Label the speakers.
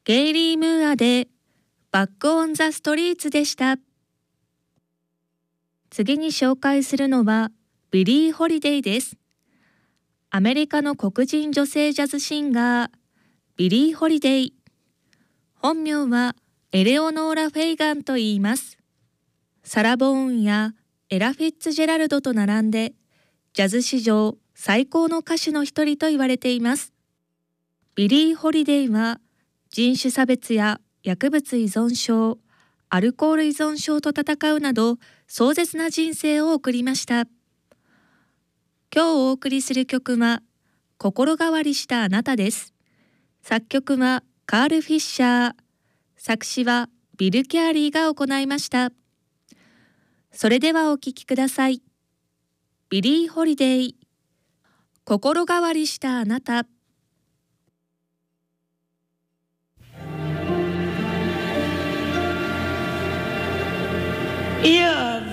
Speaker 1: ゲイリー・ムーアでバック・オン・ザ・ストリートでした。次に紹介するのはビリー・ホリデイです。アメリカの黒人女性ジャズシンガービリー・ホリデイ。本名はエレオノーラ・フェイガンと言います。サラ・ボーンやエラ・フィッツジェラルドと並んでジャズ史上最高の歌手の一人と言われています。ビリー・ホリデイは人種差別や薬物依存症、アルコール依存症と戦うなど壮絶な人生を送りました。今日お送りする曲は心変わりしたあなたです。作曲はカール・フィッシャー、作詞はビル・キャーリーが行いました。それではお聴きください。ビリー・ホリデイ、心変わりしたあなた。
Speaker 2: Yeah.